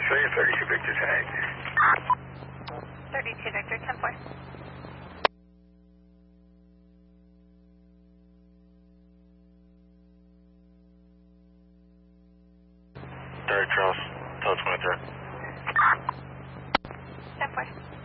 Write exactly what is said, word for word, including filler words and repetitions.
three, thirty-two Victor ten eight. thirty-two Victor ten four. Third Charles, Total twenty-three. ten four.